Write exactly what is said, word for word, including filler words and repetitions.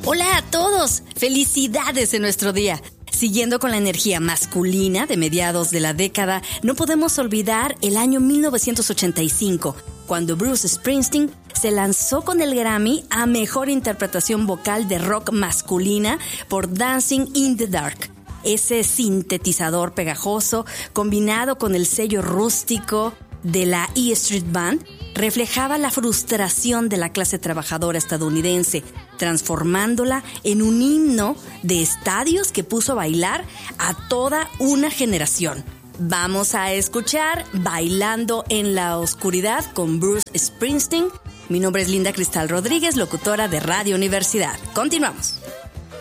Hola a todos, felicidades en nuestro día. Siguiendo con la energía masculina de mediados de la década, no podemos olvidar el año mil novecientos ochenta y cinco, cuando Bruce Springsteen se lanzó con el Grammy a Mejor Interpretación Vocal de Rock Masculina por Dancing in the Dark. Ese sintetizador pegajoso, combinado con el sello rústico de la E Street Band, reflejaba la frustración de la clase trabajadora estadounidense, transformándola en un himno de estadios que puso a bailar a toda una generación. Vamos a escuchar Bailando en la Oscuridad con Bruce Springsteen. Mi nombre es Linda Cristal Rodríguez, locutora de Radio Universidad. Continuamos.